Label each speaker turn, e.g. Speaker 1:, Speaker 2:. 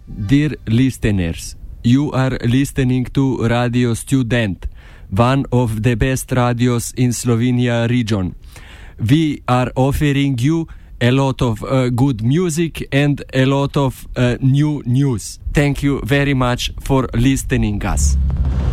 Speaker 1: Dear listeners, you are listening to Radio Student, one of the best radios in Slovenia region. We are offering you a lot of good music and a lot of new news. Thank you very much for listening us.